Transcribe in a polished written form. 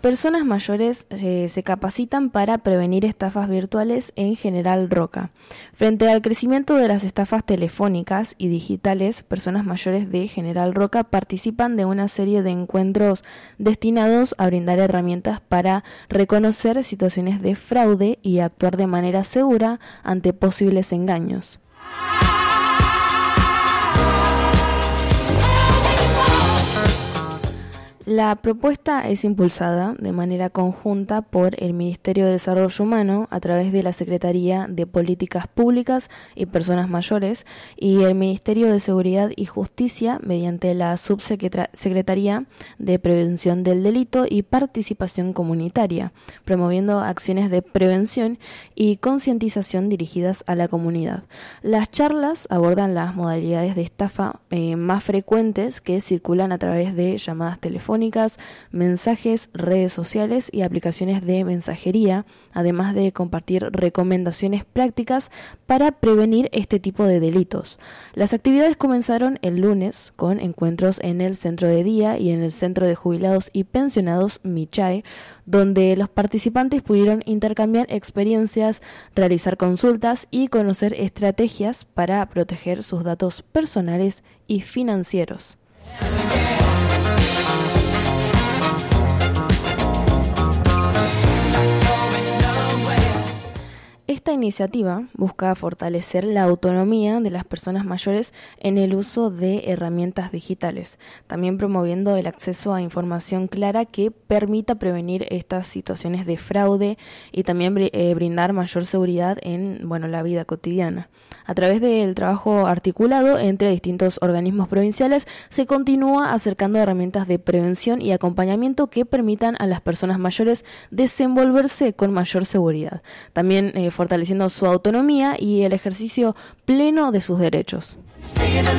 Personas mayores se capacitan para prevenir estafas virtuales en General Roca. Frente al crecimiento de las estafas telefónicas y digitales, personas mayores de General Roca participan de una serie de encuentros destinados a brindar herramientas para reconocer situaciones de fraude y actuar de manera segura ante posibles engaños. La propuesta es impulsada de manera conjunta por el Ministerio de Desarrollo Humano a través de la Secretaría de Políticas Públicas y Personas Mayores y el Ministerio de Seguridad y Justicia mediante la Subsecretaría de Prevención del Delito y Participación Comunitaria, promoviendo acciones de prevención y concientización dirigidas a la comunidad. Las charlas abordan las modalidades de estafa más frecuentes que circulan a través de llamadas telefónicas, mensajes, redes sociales y aplicaciones de mensajería, además de compartir recomendaciones prácticas para prevenir este tipo de delitos. Las actividades comenzaron el lunes con encuentros en el centro de día y en el centro de jubilados y pensionados Michai, donde los participantes pudieron intercambiar experiencias, realizar consultas y conocer estrategias para proteger sus datos personales y financieros. Esta iniciativa busca fortalecer la autonomía de las personas mayores en el uso de herramientas digitales, también promoviendo el acceso a información clara que permita prevenir estas situaciones de fraude y también brindar mayor seguridad en la vida cotidiana. A través del trabajo articulado entre distintos organismos provinciales, se continúa acercando herramientas de prevención y acompañamiento que permitan a las personas mayores desenvolverse con mayor seguridad. También fortaleciendo su autonomía y el ejercicio pleno de sus derechos.